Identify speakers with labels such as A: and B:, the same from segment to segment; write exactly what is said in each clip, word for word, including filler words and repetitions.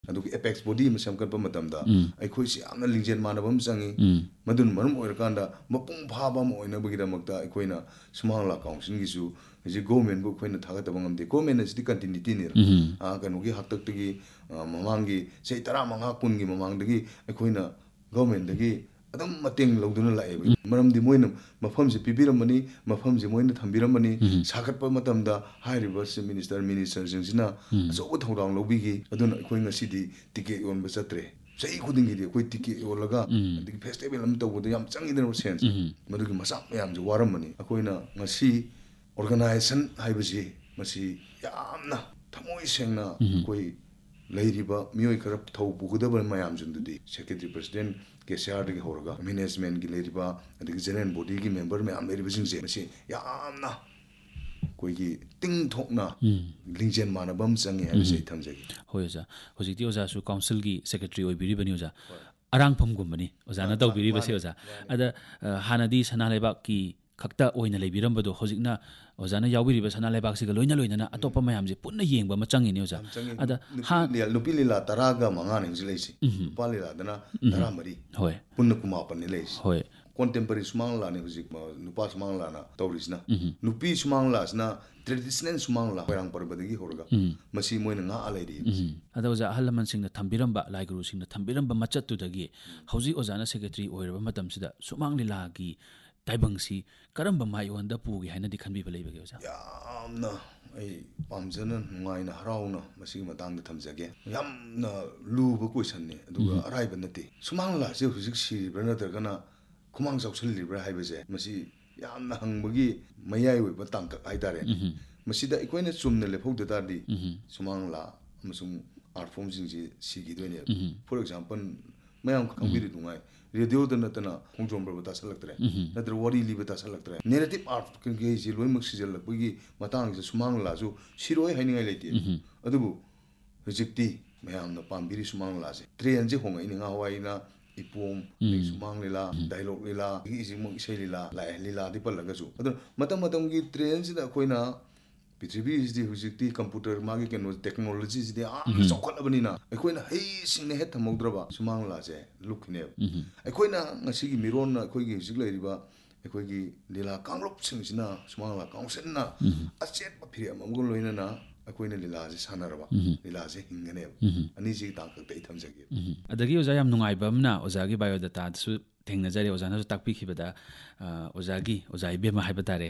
A: ꯑꯗꯨꯒ apex body ꯑꯃ ꯁꯦꯝꯒꯠꯄ ꯃꯇꯝꯗ ꯑꯩꯈꯣꯏꯁꯤ ꯌꯥꯝꯅ ꯂꯤꯡꯖꯦꯜ ꯃꯥꯟꯅꯕ ꯑꯃ ꯆꯪꯏ ꯃꯗꯨꯅ ꯃꯔꯝ ꯑꯣꯏꯔꯀꯥꯟꯗ ꯃꯄꯨꯡ ꯐꯥꯕ ꯑꯃ ꯑꯣꯏꯅꯕꯒꯤꯗꯃꯛꯇ ꯑꯩꯈꯣꯏꯅ ꯁꯨꯃꯥꯡ ꯂꯤꯂꯥ ꯀꯥꯎꯟꯁꯤꯜꯒꯤꯁꯨ ꯍꯧꯖꯤꯛ ꯒꯣꯔꯃꯦꯟꯕꯨ ꯑꯩꯈꯣꯏꯅ ꯊꯥꯒꯠꯇꯕ ꯉꯝꯗꯦ ꯒꯣꯔꯃꯦꯟ ꯑꯁꯤꯗꯤ ꯀꯟꯇꯤꯅ꯭ꯌꯨꯇꯤꯅꯤ ꯀꯩꯅꯣꯒꯤ ꯍꯥꯛꯇꯛꯇꯒꯤ ꯃꯃꯥꯡꯒꯤ ꯆꯍꯤ ꯇꯔꯥ ꯃꯉꯥ ꯀꯨꯟꯒꯤ ꯃꯃꯥꯡꯗꯒꯤ ꯑꯩꯈꯣꯏꯅ ꯒꯣꯔꯃꯦꯟꯗꯒꯤ ꯑꯗꯨꯝ ꯃꯇꯦꯡ ꯂꯧꯗꯨꯅ ꯂꯥꯛꯑꯦꯕ ꯃꯔꯝꯗꯤ ꯃꯣꯏꯅ ꯃꯐꯝꯁꯤ ꯄꯤꯕꯤꯔꯝꯕꯅꯤ ꯃꯐꯝꯁꯤ ꯃꯣꯏꯅ ꯊꯝꯕꯤꯔꯝꯕꯅꯤ ꯁꯥꯒꯠꯄ ꯃꯇꯝꯗ ꯍꯥꯏꯔꯤꯕ ꯆꯤꯐ ꯃꯤꯅꯤꯁꯇꯔ ꯃꯤꯅꯤꯁꯇꯔꯁꯤꯡꯁꯤꯅ ꯑꯆꯧꯕ ꯊꯧꯗꯥꯡ ꯂꯧꯕꯤꯈꯤ ꯑꯗꯨꯅ ꯑꯩꯈꯣꯏ ꯉꯁꯤꯗꯤ ꯇꯤꯀꯦꯠ ꯌꯣꯟꯕ ꯆꯠꯇ꯭ꯔꯦ ꯆꯍꯤ ꯈꯨꯗꯤꯡꯒꯤꯗꯤ ꯑꯩꯈꯣꯏ ꯇꯤꯀꯦꯠ ꯌꯣꯜꯂꯒ ꯑꯗꯒꯤ ꯐꯦꯁꯇꯤꯚꯦꯜ ꯑꯃ ꯇꯧꯕꯗ ꯌꯥꯝ ꯆꯪꯈꯤꯗꯅ ꯁꯦꯟꯁꯦ ꯃꯗꯨꯒꯤ ꯃꯆꯥꯛ ꯃꯌꯥꯝꯁꯦ ꯋꯥꯔꯝꯕꯅꯤ ꯑꯩꯈꯣꯏꯅ ꯉꯁꯤ ꯑꯣꯔꯒꯅꯥꯏꯖꯦꯁꯟ ꯍꯥꯏꯕꯁꯤ ꯃꯁꯤ ꯌꯥꯝꯅ ꯊꯃꯣꯏ ꯁꯦꯡꯅ ꯑꯩꯈꯣꯏ ꯂꯩꯔꯤꯕ ꯃꯤꯑꯣꯏ ꯈꯔ ꯊꯧ ꯄꯨꯒꯗꯕ ꯃꯌꯥꯝꯁꯤꯡꯗꯨꯗꯤ ꯁꯦꯀ꯭ꯔꯦꯇꯔꯤ ꯄ꯭ꯔꯁꯤꯗꯦꯟ ꯀꯦ ꯁꯤ ꯑꯥꯔꯗꯒꯤ ꯍꯧꯔꯒ ꯃꯦꯅꯦꯖꯃꯦꯟꯠꯒꯤ ꯂꯩꯔꯤꯕ ꯑꯗꯒꯤ ꯖꯦꯅꯔꯦꯜ ꯕꯣꯗꯤꯒꯤ ꯃꯦꯝꯕꯔ ꯃꯌꯥꯝ ꯂꯩꯔꯤꯕꯁꯤꯡꯁꯦ ꯃꯁꯤ ꯌꯥꯝꯅ ꯑꯩꯈꯣꯏꯒꯤ ꯇꯤꯡꯊꯣꯛꯅ ꯂꯤꯡꯖꯦꯜ ꯃꯥꯟꯅꯕ ꯑꯃ ꯆꯪꯉꯦ ꯍꯥꯏꯕꯁꯤ ꯑꯩ ꯊꯝꯖꯒꯦ
B: ꯍꯣꯏ ꯑꯣꯖꯥ ꯍꯧꯖꯤꯛꯇꯤ ꯑꯣꯖꯥꯁꯨ ꯀꯥꯎꯟꯁꯤꯜꯒꯤ ꯁꯦꯀ꯭ꯔꯦꯇꯔꯤ ꯑꯣꯏꯕꯤꯔꯤꯕꯅꯤ ꯑꯣꯖꯥ ꯑꯔꯥꯡꯐꯝꯒꯨꯝꯕꯅꯤ ꯑꯣꯖꯥꯅ ꯇꯧꯕꯤꯔꯤꯕꯁꯦ ꯑꯣꯖꯥ ꯑꯗ ꯍꯥꯟꯅꯗꯤ ꯁꯅꯥ ꯂꯩꯕꯥꯛꯀꯤ ꯈꯛꯇ ꯑꯣꯏꯅ ꯂꯩꯕꯤꯔꯝꯕꯗꯣ ꯍꯧꯖꯤꯛꯅ ꯑꯣꯖꯥꯅ ꯌꯥꯎꯕꯤꯔꯤꯕ ꯁꯅꯥ ꯂꯩꯕꯥꯛꯁꯤꯒ ꯂꯣꯏꯅ ꯂꯣꯏꯅꯅ ꯑꯇꯣꯞꯄ ꯃꯌꯥꯝꯁꯦ ꯄꯨꯟꯅ ꯌꯦꯡꯕ ꯑꯃ ꯆꯪꯉꯤꯅꯤ ꯑꯣꯖꯥ
A: ꯑꯗ ꯅꯨꯄꯤ ꯂꯤꯂꯥ ꯇꯔꯥꯒ ꯃꯉꯥꯅꯤ ꯍꯧꯖꯤꯛ ꯂꯩꯁꯤ ꯅꯨꯄꯥ ꯂꯤꯂꯥꯗꯅ ꯇꯔꯥ ꯃꯔꯤ
B: ꯍꯣꯏ
A: ꯄꯨꯟꯅ ꯀꯨꯟꯃꯥꯄꯟꯅꯤ ꯂꯩꯁꯤ
B: ꯍꯣꯏ
A: ꯀꯣꯟꯇꯦꯝꯄꯔꯔꯤ ꯁꯨꯃꯥꯡ ꯂꯤꯂꯥꯅꯤ ꯍꯧꯖꯤꯛ ꯅꯨꯄꯥ ꯁꯨꯃꯥꯡ ꯂꯤꯂꯥꯅ ꯇꯧꯔꯤꯁꯤꯅ ꯅꯨꯄꯤ ꯁꯨꯃꯥꯡ ꯂꯤꯂꯥꯁꯤꯅ ꯇ꯭ꯔꯦꯗꯤꯁꯅꯦꯜ ꯁꯨꯃꯥꯡ ꯂꯤꯂꯥ ꯃꯣꯏꯔꯥꯡ ꯄꯔꯕꯗꯒꯤ ꯍꯧꯔꯒ ꯃꯁꯤ ꯃꯣꯏꯅ ꯉꯥꯛꯑ ꯂꯩꯔꯤ
B: ꯑꯗ ꯑꯣꯖꯥ ꯑꯍꯜ ꯂꯃꯟꯁꯤꯡꯅ ꯊꯝꯕꯤꯔꯝꯕ ꯂꯥꯏ ꯒꯨꯔꯨꯁꯤꯡꯅ ꯊꯝꯕꯤꯔꯝꯕ ꯃꯆꯠꯇꯨꯗꯒꯤ ꯍꯧꯖꯤꯛ ꯑꯣꯖꯥꯅ ꯁꯦꯀ꯭ꯔꯦꯇꯔꯤ ꯑꯣꯏꯔꯕ ꯃꯇꯝꯁꯤꯗ ꯁꯨꯃꯥꯡ ꯂꯤꯂꯥꯒꯤ ꯇꯥꯏꯕꯪꯁꯤ ꯀꯔꯝꯕ ꯃꯥꯏꯌꯣꯟꯗ ꯄꯨꯒꯦ ꯍꯥꯏꯅꯗꯤ ꯈꯟꯕꯤꯕ ꯂꯩꯕꯒꯦ ꯑꯣꯖꯥ
A: ꯌꯥꯝꯅ ꯑꯩ ꯄꯥꯝꯖꯅ ꯅꯨꯡꯉꯥꯏꯅ ꯍꯔꯥꯎꯅ ꯃꯁꯤꯒꯤ ꯃꯇꯥꯡꯗ ꯊꯝꯖꯒꯦ ꯌꯥꯝꯅ ꯂꯨꯕ ꯀꯣꯏꯁꯟꯅꯤ ꯑꯗꯨꯒ ꯑꯔꯥꯏꯕ ꯅꯠꯇꯦ ꯁꯨꯃꯥꯡ ꯂꯤꯂꯥꯁꯦ ꯍꯧꯖꯤꯛ ꯁꯤꯔꯤꯕ꯭ꯔꯥ ꯅꯠꯇ꯭ꯔꯒꯅ ꯈꯨꯃꯥꯡ ꯆꯥꯎꯁꯤꯜꯂꯤꯕ꯭ꯔꯥ ꯍꯥꯏꯕꯁꯦ ꯃꯁꯤ ꯌꯥꯝꯅ ꯍꯪꯕꯒꯤ ꯃꯌꯥꯏ ꯑꯣꯏꯕ ꯇꯥꯡꯀꯛ ꯍꯥꯏꯇꯥꯔꯦꯅꯦ ꯃꯁꯤꯗ ꯑꯩꯈꯣꯏꯅ ꯆꯨꯝꯅ ꯂꯦꯞꯍꯧꯗ ꯇꯥꯔꯗꯤ ꯁꯨꯃꯥꯡ ꯂꯤꯂꯥ ꯑꯃꯁꯨꯡ ꯑꯥꯔꯠ ꯐꯣꯝꯁꯤꯡꯁꯤ ꯁꯤꯈꯤꯗꯣꯏꯅꯦꯕ ꯐꯣꯔ ꯑꯦꯛꯖꯥꯝꯄꯜ ꯃꯌꯥꯝ ꯈꯪꯕꯤꯔꯤ ꯅꯨꯡꯉꯥꯏ ꯔꯦꯗꯤꯑꯣꯗ ꯅꯠꯇꯅ ꯈꯣꯡꯖꯣꯝ ꯄꯔꯕ ꯇꯥꯁꯜꯂꯛꯇ꯭ꯔꯦ ꯅꯠꯇ꯭ꯔꯒ ꯋꯥꯔꯤ ꯂꯤꯕ ꯇꯥꯁꯜꯂꯛꯇ꯭ꯔꯦ ꯅꯦꯔꯦꯇꯤꯞ ꯑꯥꯔꯠ ꯀꯩꯀꯩꯁꯤ ꯂꯣꯏꯅꯃꯛ ꯁꯤꯖꯜꯂꯛꯄꯒꯤ ꯃꯇꯥꯡꯁꯤꯗ ꯁꯨꯃꯥꯡ ꯂꯤꯂꯥꯁꯨ ꯁꯤꯔꯣꯏ ꯍꯥꯏꯅꯤꯡꯉꯥꯏ ꯂꯩꯇꯦ ꯑꯗꯨꯕꯨ ꯍꯧꯖꯤꯛꯇꯤ ꯃꯌꯥꯝꯅ ꯄꯥꯝꯕꯤꯔꯤ ꯁꯨꯃꯥꯡ ꯂꯤꯂꯥꯁꯦ ꯇ꯭ꯔꯦꯟꯁꯦ ꯍꯣꯡꯉꯛꯏꯅꯤ ꯉꯍꯥꯟꯋꯥꯏꯅ ꯏꯄꯣꯝ ꯑꯗꯒꯤ ꯁꯨꯃꯥꯡ ꯂꯤꯂꯥ ꯗꯥꯏꯂꯣꯛ ꯂꯤꯂꯥ ꯑꯗꯒꯤ ꯏꯁꯩꯃꯨꯛ ꯏꯁꯩ ꯂꯤꯂꯥ ꯂꯥꯛꯑꯦ ꯂꯤꯂꯥꯗꯤ ꯄꯜꯂꯒꯁꯨ ꯑꯗꯨꯅ ꯃꯇꯝ ꯃꯇꯝꯒꯤ ꯇ꯭ꯔꯦꯟꯁꯤꯗ ꯑꯩꯈꯣꯏꯅ ꯄ꯭ꯔꯤꯊꯤꯕꯤꯁꯤꯗꯤ ꯍꯧꯖꯤꯛꯇꯤ ꯀꯝꯄꯨꯇꯔ ꯃꯥꯒꯤ ꯀꯩꯅꯣ ꯇꯦꯛꯅꯣꯂꯣꯖꯤꯁꯤꯗꯤ ꯌꯥꯝꯅ ꯆꯥꯎꯈꯠꯂꯕꯅꯤꯅ ꯑꯩꯈꯣꯏꯅ ꯍꯩꯁꯤꯡꯅ ꯍꯦꯛ ꯊꯝꯍꯧꯗ꯭ꯔꯕ ꯁꯨꯃꯥꯡ ꯂꯤꯂꯥꯁꯦ ꯂꯨꯞꯈꯤꯅꯦꯕ ꯑꯩꯈꯣꯏꯅ ꯉꯁꯤꯒꯤ ꯃꯤꯔꯣꯟꯅ ꯑꯩꯈꯣꯏꯒꯤ ꯍꯧꯖꯤꯛ ꯂꯩꯔꯤꯕ ꯑꯩꯈꯣꯏꯒꯤ ꯂꯤꯂꯥ ꯀꯥꯡꯂꯨꯞꯁꯤꯡꯁꯤꯅ ꯁꯨꯃꯥꯡ ꯂꯤꯂꯥ ꯀꯥꯎꯟꯁꯤꯜꯅ ꯑꯆꯦꯠꯄ ꯐꯤꯔꯦꯞ ꯑꯃꯒ ꯂꯣꯏꯅꯅ ꯑꯩꯈꯣꯏꯅ ꯂꯤꯂꯥꯁꯦ ꯁꯥꯟꯅꯔꯕ ꯂꯤꯂꯥꯁꯦ ꯍꯤꯡꯒꯅꯦꯕ ꯑꯅꯤꯁꯤꯒꯤ ꯇꯥꯡꯀꯛꯇ ꯑꯩ ꯊꯝꯖꯒꯦ
B: ꯑꯗꯒꯤ ꯑꯣꯖꯥ ꯌꯥꯝ ꯅꯨꯡꯉꯥꯏꯕ ꯑꯃꯅ ꯑꯣꯖꯥꯒꯤ ꯕꯥꯏꯑꯣꯗꯥꯇꯥꯗꯁꯨ ꯊꯦꯡꯅꯖꯔꯦ ꯑꯣꯖꯥꯅꯁꯨ ꯇꯥꯛꯄꯤꯈꯤꯕꯗ ꯑꯣꯖꯥꯒꯤ ꯑꯣꯖꯥ ꯏꯕꯦꯝꯃ ꯍꯥꯏꯕ ꯇꯥꯔꯦ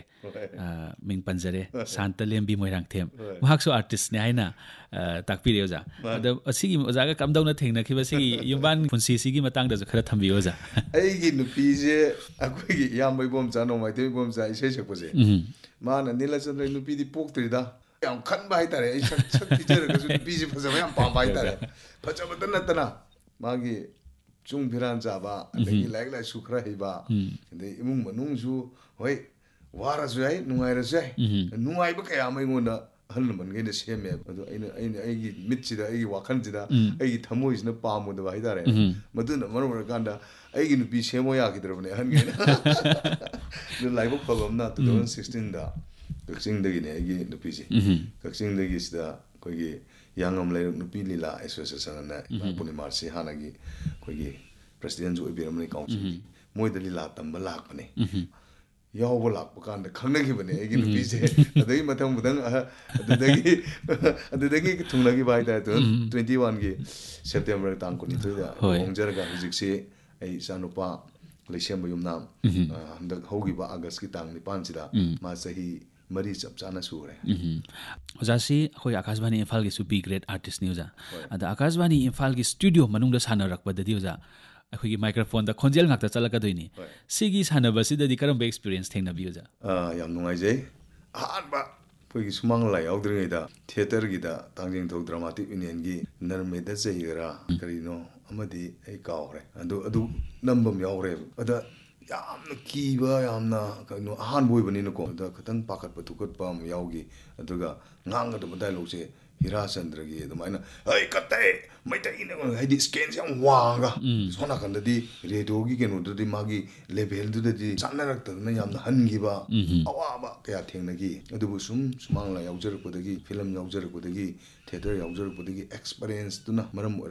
B: ꯃꯤꯡ ꯄꯟꯖꯔꯦ ꯁꯥꯟꯇ ꯂꯦꯝꯕꯤ ꯃꯣꯏꯔꯥꯡꯊꯦꯝ ꯃꯍꯥꯛꯁꯨ ꯑꯥꯔꯇꯤꯁꯅꯦ ꯍꯥꯏꯅ ꯇꯥꯛꯄꯤꯔꯦ ꯑꯣꯖꯥ ꯑꯗꯣ ꯑꯁꯤꯒꯤ ꯑꯣꯖꯥꯒ ꯀꯝꯗꯧꯅ ꯊꯦꯡꯅꯈꯤꯕ ꯁꯤꯒꯤ ꯌꯨꯝꯕꯥꯟ ꯄꯨꯟꯁꯤꯁꯤꯒꯤ ꯃꯇꯥꯡꯗꯁꯨ ꯈꯔ ꯊꯝꯕꯤꯌꯨ ꯑꯣꯖꯥ
A: ꯑꯩꯒꯤ ꯅꯨꯄꯤꯁꯦ ꯑꯩꯈꯣꯏꯒꯤ ꯏꯌꯥꯝꯕ ꯏꯕꯣꯝꯆꯥ ꯅꯣꯡꯃꯥꯏꯊꯦꯝ ꯏꯕꯣꯝꯆꯥ ꯏꯁꯩ ꯁꯛꯄꯁꯦ ꯃꯥꯅ ꯅꯤꯂꯆꯟꯗ꯭ꯔ ꯅꯨꯄꯤꯗꯤ ꯄꯣꯛꯇ꯭ꯔꯤꯗ ꯌꯥꯝ ꯈꯟꯕ ꯍꯥꯏꯇꯥꯔꯦ ꯑꯩ ꯁꯛ ꯁꯛ ꯊꯤꯖꯔꯒꯁꯨ ꯅꯨꯄꯤꯁꯦ ꯐꯖꯕ ꯌꯥꯝ ꯄꯥꯝꯕ ꯍꯥꯏꯇꯥꯔꯦ ꯐꯖꯕꯇ ꯅꯠꯇꯅ ꯃꯥꯒꯤ ꯆꯨꯡ ꯐꯤꯔꯥꯟ ꯆꯥꯕ ꯑꯗꯒꯤ ꯂꯥꯏꯔꯤꯛ ꯂꯥꯏꯁꯨ ꯈꯔ ꯍꯩꯕ ꯑꯗꯩ ꯏꯃꯨꯡ ꯃꯅꯨꯡꯁꯨ ꯍꯣꯏ ꯋꯥꯔꯁꯨ ꯌꯥꯏ ꯅꯨꯡꯉꯥꯏꯔꯁꯨ ꯌꯥꯏ ꯅꯨꯡꯉꯥꯏꯕ ꯀꯌꯥ ꯑꯃ ꯑꯩꯉꯣꯟꯗ ꯑꯍꯜ ꯂꯃꯟꯈꯩꯅ ꯁꯦꯝꯃꯦꯕ ꯑꯗꯣ ꯑꯩꯅ ꯑꯩꯅ ꯑꯩꯒꯤ ꯃꯤꯠꯁꯤꯗ ꯑꯩꯒꯤ ꯋꯥꯈꯜꯁꯤꯗ ꯑꯩꯒꯤ ꯊꯃꯣꯏꯁꯤꯅ ꯄꯥꯝꯃꯨꯗꯕ ꯍꯥꯏꯇꯥꯔꯦ ꯃꯗꯨꯅ ꯃꯔꯝ ꯑꯣꯏꯔꯀꯥꯟꯗ ꯑꯩꯒꯤ ꯅꯨꯄꯤ ꯁꯦꯝꯃꯣ ꯌꯥꯈꯤꯗ꯭ꯔꯕꯅꯦ ꯑꯍꯟꯈꯩꯅ ꯑꯗꯨ ꯂꯥꯏꯕꯛ ꯐꯕ ꯑꯃꯅ ꯇꯨ ꯊꯥꯎꯖꯟ ꯁꯤꯛꯁꯇꯤꯟꯗ ꯀꯛꯆꯤꯡꯗꯒꯤꯅꯦ ꯑꯩꯒꯤ ꯅꯨꯄꯤꯁꯦ ꯀꯛꯆꯤꯡꯗꯒꯤ ꯁꯤꯗ ꯑꯩꯈꯣꯏꯒꯤ ꯌꯥꯉꯝ ꯂꯩꯔꯛ ꯅꯨꯄꯤ ꯂꯤꯂꯥ ꯑꯦꯁꯣꯁꯤꯌꯦꯁꯟ ꯑꯅ ꯏꯃꯥ ꯄꯨꯔꯅꯤꯃꯥꯁꯤ ꯍꯥꯟꯅꯒꯤ ꯑꯩꯈꯣꯏꯒꯤ ꯄ꯭ꯔꯁꯤꯗꯦꯟꯁꯨ ꯑꯣꯏꯕꯤꯔꯝꯕꯅꯤ ꯀꯥꯎꯟꯁꯤꯜꯒꯤ ꯃꯣꯏꯗ ꯂꯤꯂꯥ ꯇꯝꯕ ꯂꯥꯛꯄꯅꯦ ꯌꯥꯎꯕ ꯂꯥꯛꯄ ꯀꯥꯟꯗ ꯈꯪꯅꯈꯤꯕꯅꯦ ꯑꯩꯒꯤ ꯅꯨꯄꯤꯁꯦ ꯑꯗꯒꯤ ꯃꯊꯪ ꯃꯊꯪ ꯑꯗꯨꯗꯒꯤ ꯑꯗꯨꯗꯒꯤ ꯊꯨꯡꯅꯈꯤꯕ ꯍꯥꯏꯇꯥꯔꯦ ꯇꯨ ꯊꯥꯎꯖꯟ ꯇ꯭ꯋꯦꯟꯇꯤ ꯋꯥꯟꯒꯤ ꯁꯦꯞꯇꯦꯝꯕꯔ ꯇꯥꯡ ꯀꯨꯟꯅꯤꯊꯣꯏꯗ ꯂꯨꯍꯣꯡꯖꯔꯒ ꯍꯧꯖꯤꯛꯁꯤ ꯑꯩ ꯏꯆꯥꯅꯨꯄꯥ ꯂꯩꯁꯦꯝꯕ ꯌꯨꯝꯅꯥꯝ ꯍꯟꯗꯛ ꯍꯧꯈꯤꯕ ꯑꯥꯒꯁꯀꯤ ꯇꯥꯡ ꯅꯤꯄꯥꯟꯁꯤꯗ ꯃꯥ ꯆꯍꯤ ꯃꯔꯤ ꯆꯞ ꯆꯥꯅ ꯁꯨꯔꯦ
B: ꯑꯣꯖꯥꯁꯤ ꯑꯩꯈꯣꯏ ꯑꯀꯥꯁꯕꯥꯅꯤ ꯏꯝꯐꯥꯜꯒꯤꯁꯨ ꯕꯤ ꯒ꯭ꯔꯦꯠ ꯑꯥꯔꯇꯤꯁꯅꯤ ꯑꯣꯖꯥ ꯑꯗ ꯑꯀꯥꯁꯕꯥꯅꯤ ꯏꯝꯐꯥꯜꯒꯤ ꯁ꯭ꯇꯨꯗꯤꯑꯣ ꯃꯅꯨꯡꯗ ꯁꯥꯟꯅꯔꯛꯄꯗꯗꯤ ꯑꯣꯖꯥ ꯑꯩꯈꯣꯏꯒꯤ ꯃꯥꯏꯀ꯭ꯔꯣꯐꯣꯟꯗ ꯈꯣꯟꯖꯦꯜ ꯉꯥꯛꯇ ꯆꯠꯂꯛꯀꯗꯣꯏꯅꯤ ꯁꯤꯒꯤ ꯁꯥꯟꯅꯕꯁꯤꯗꯗꯤ ꯀꯔꯝꯕ ꯑꯦꯛꯁꯄꯤꯔꯤꯌꯦꯟꯁ ꯊꯦꯡꯅꯕꯤ ꯑꯣꯖꯥ
A: ꯌꯥꯝ ꯅꯨꯡꯉꯥꯏꯖꯩ ꯑꯍꯥꯟꯕ ꯑꯩꯈꯣꯏꯒꯤ ꯁꯨꯃꯥꯡ ꯂꯤꯂꯥ ꯌꯥꯎꯗ꯭ꯔꯤꯉꯩꯗ ꯊꯤꯌꯦꯇꯔꯒꯤꯗ ꯇꯥꯡꯖꯤꯡꯊꯧ ꯗ꯭ꯔꯃꯥꯇꯤꯛ ꯌꯨꯅꯤꯌꯟꯒꯤ ꯅꯔꯃꯦꯗ ꯆꯩꯒꯔꯥ ꯀꯔꯤꯅꯣ ꯑꯃꯗꯤ ꯑꯩ ꯀꯥꯎꯈ꯭ꯔꯦ ꯑꯗꯨ ꯑꯗꯨ ꯅꯝꯕ ꯑꯃ ꯌꯥꯎꯈ꯭ꯔꯦꯕ ꯑꯗ ꯌꯥꯝꯅ ꯀꯤꯕ ꯌꯥꯝꯅ ꯀꯩꯅꯣ ꯑꯍꯥꯟꯕ ꯑꯣꯏꯕꯅꯤꯅꯀꯣ ꯑꯗ ꯈꯤꯇꯪ ꯄꯥꯈꯠꯄ ꯊꯨꯀꯠꯄ ꯑꯃ ꯌꯥꯎꯈꯤ ꯑꯗꯨꯒ ꯉꯥꯡꯒꯗꯕ ꯗꯥꯏꯂꯣꯛꯁꯦ ꯍꯤꯔꯥꯆꯟꯗ꯭ꯔꯒꯤ ꯑꯗꯨꯃꯥꯏꯅ ꯍꯩ ꯀꯠꯇꯦ ꯃꯩꯇꯩꯅ ꯍꯥꯏꯗꯤ ꯁ꯭ꯀꯦꯟꯁꯦ ꯌꯥꯝ ꯋꯥꯡꯉꯒ ꯁꯣꯝ ꯅꯥꯀꯟꯗꯗꯤ ꯔꯦꯗꯤꯑꯣꯒꯤ ꯀꯩꯅꯣꯗꯨꯗꯤ ꯃꯥꯒꯤ ꯂꯦꯚꯦꯜꯗꯨꯗꯗꯤ ꯆꯥꯟꯅꯔꯛꯇꯗꯅ ꯌꯥꯝꯅ ꯍꯟꯈꯤꯕ ꯑꯋꯥꯕ ꯀꯌా ꯊꯦꯡꯅꯈꯤ ꯑꯗꯨꯕꯨ ꯁꯨꯝ ꯁꯨꯃꯥꯡ ꯂꯤꯂꯥ ꯌꯥꯎꯖꯔꯛꯄꯗꯒꯤ ꯐꯤꯂꯝ ꯌꯥꯎꯖꯔꯛꯄꯗꯒꯤ ꯊꯤꯌꯦꯇꯔ ꯌꯥꯎꯖꯔꯛꯄꯗꯒꯤ ꯑꯦꯛꯁꯄꯔꯤꯌꯦꯟꯁꯇꯨꯅ ꯃꯔꯝ ꯑꯣꯏꯔꯒ